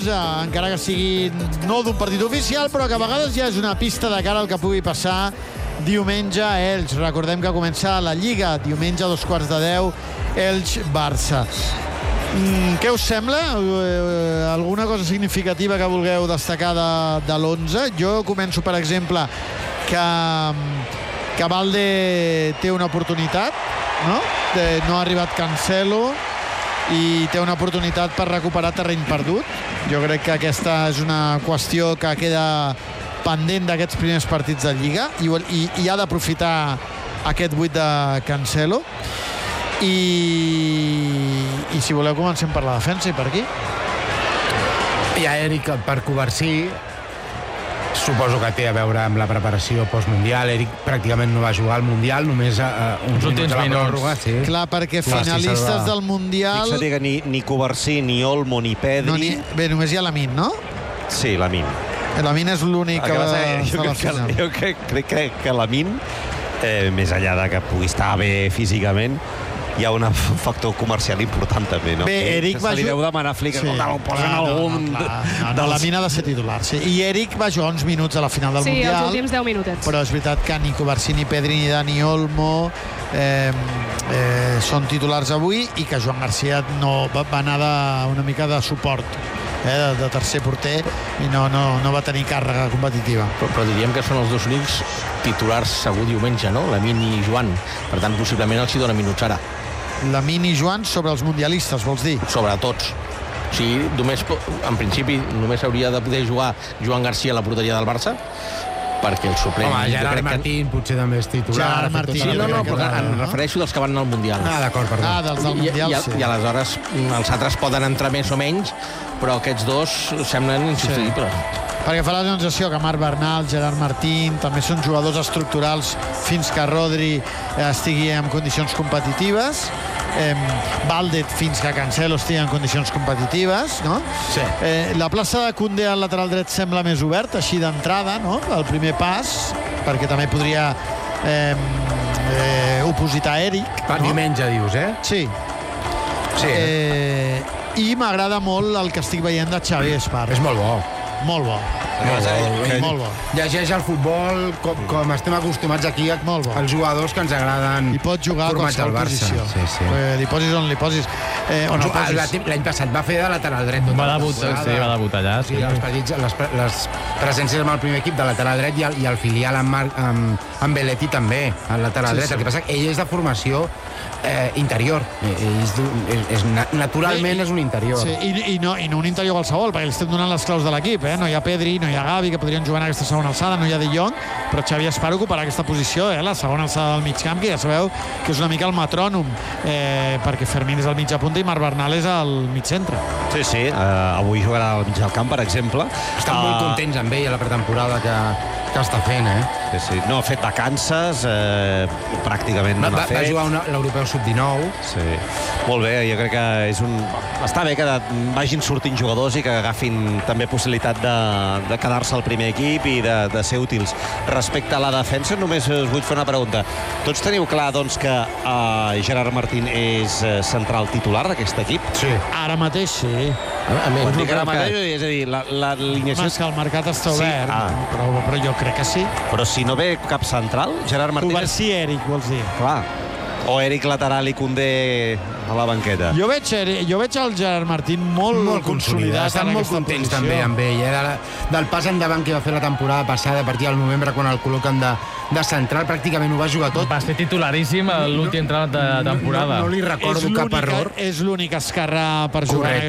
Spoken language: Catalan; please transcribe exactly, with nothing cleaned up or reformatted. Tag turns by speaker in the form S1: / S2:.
S1: onze, encara que sigui no d'un partit oficial, però que a vegades ja és una pista de cara al que pugui passar diumenge a Elx. Recordem que comença la Lliga, diumenge a dos quarts de deu, Elx-Barça. Mm, què us sembla? Uh, alguna cosa significativa que vulgueu destacar de, de l'onze? Jo començo, per exemple, que, que Valde té una oportunitat, no? De, no ha arribat Cancelo i té una oportunitat per recuperar terreny perdut. Jo crec que aquesta és una qüestió que queda pendent d'aquests primers partits de Lliga i, i, i ha d'aprofitar aquest buit de Cancelo. I, i si voleu comencem per la defensa i per aquí.
S2: Hi ha Eric per Covarsí, suposo que té a veure amb la preparació postmundial. Eric pràcticament no va jugar al Mundial, només a, a uns minuts a la pròrroga. Sí.
S1: Clar, perquè finalistes del Mundial...
S3: Fixa't que ni, ni Covarsí, ni Olmo, ni Pedri...
S1: No, ni... Bé, només hi ha Lamine, no?
S3: Sí, Lamine.
S1: Lamine és l'únic que va
S3: estar a la final. Jo crec, crec que, que Lamine, eh, més enllà de que pugui estar bé físicament, hi ha un factor comercial important també, no?
S1: Bé, Eric va
S3: jugar... Se li deu demanar a Flick,
S1: sí.
S3: no, posen no, algun...
S1: No, no, no, no, Lamine ha de ser titular, sí. I Eric va jugar uns minuts a la final del
S4: sí,
S1: Mundial.
S4: Sí, els últims deu minutets.
S1: Però és veritat que ni Covarsí, ni Pedri, ni Dani Olmo eh, eh, són titulars avui i que Joan Garcia no va, va anar de, una mica de suport, eh, de, de tercer porter i no, no, no va tenir càrrega competitiva.
S5: Però, però diríem que són els dos únics titulars segur diumenge, no? Lamine i Joan. Per tant, possiblement els hi dona minuts ara.
S1: Lamine i Joan sobre els mundialistes, vols dir?
S5: Sobre tots. O sigui, només, en principi, només hauria de poder jugar Joan Garcia a la porteria del Barça, perquè el suplent...
S2: Home, Gerard Martín que... potser també és titular.
S1: Gerard Martín.
S5: Sí, no, no, però em refereixo dels que van al Mundial.
S2: Ah, d'acord, perdó.
S1: Ah, dels del Mundial,
S5: I, i,
S1: sí.
S5: I aleshores els altres poden entrar més o menys, però aquests dos semblen insubstituïbles.
S1: Sí. Perquè fa la sensació que Marc Bernal, Gerard Martín, també són jugadors estructurals fins que Rodri estigui en condicions competitives. Eh, Valde fins que Cancelo estigui en condicions competitives, no?
S2: Sí.
S1: Eh, la plaça de Koundé al lateral dret sembla més oberta, així d'entrada, no? El primer pas, perquè també podria eh, eh, opositar Eric.
S2: Per
S1: no?
S2: diumenge, dius, eh?
S1: Sí.
S2: Sí.
S1: Eh, I m'agrada molt el que estic veient de Xavi Esparra.
S2: És molt bo.
S1: Molt bo.
S2: Molt bo.
S1: Que... molt bo.
S2: Llegeix el futbol com, com estem acostumats aquí a,
S1: molt bo.
S2: Els jugadors que ens agraden.
S1: I pot jugar a qualsevol posició.
S2: Sí, sí.
S1: Eh, li posis on li posis. Eh, on el posis.
S2: L'any passat va fer de lateral dret.
S6: Va debutar, sí, va debutar allà.
S2: Sí, sí. Els partits, les, les presències amb el primer equip de lateral dret i el, i el filial amb, Mar, amb, amb Belletti també, al lateral sí, dret. Sí. El que passa que ell és de formació eh, interior. És, és, és, naturalment sí, és un interior.
S1: Sí, i, i, no, I no un interior qualsevol, perquè li estem donant les claus de l'equip. Eh? No hi ha Pedri, no hi ha Gavi, que podrien jugar en aquesta segona alçada, no hi ha De Jong, però Xavi Esparra ocuparà aquesta posició, eh? La segona alçada del mig camp, que ja sabeu que és una mica el metrònom, eh, perquè Fermín és al mitja punta i Marc Bernal és al mig centre.
S3: Sí, sí, uh, avui jugarà al mig del camp, per exemple.
S2: Estan uh... molt contents amb ell a la pretemporada que, que està fent, eh?
S3: Sí, sí. No ha fet vacances, eh, pràcticament no
S2: va,
S3: n'ha fet.
S2: Va jugar l'Europeu sub dinou.
S3: Sí. Molt bé, jo crec que és un... Està bé que vagin sortint jugadors i que agafin també possibilitat de, de quedar-se al primer equip i de, de ser útils. Respecte a la defensa, només us vull fer una pregunta. Tots teniu clar, doncs, que uh, Gerard Martín és uh, central titular d'aquest equip?
S2: Sí.
S1: Ara mateix, sí.
S3: A més, no, ara mateix, que... és a dir, la, la alineació...
S1: Home, és que el mercat està obert, sí. ah. però, però jo crec que sí.
S3: Però si no ve cap central, Gerard Martín...
S1: Covarsí, Eric, vols dir?
S3: Clar. O Eric lateral i Koundé a la banqueta.
S1: Jo veig, jo veig el Gerard Martín molt, molt consolidat.
S2: Estan molt contents posició. També amb ell, eh? De, del pas endavant que va fer la temporada passada a partir del novembre quan el col·loquen de, de central, pràcticament ho va jugar tot.
S6: Va ser titularíssim a l'últim tram de temporada.
S2: No, no li recordo cap error.
S1: És l'únic esquerrà per jugar Correcte. En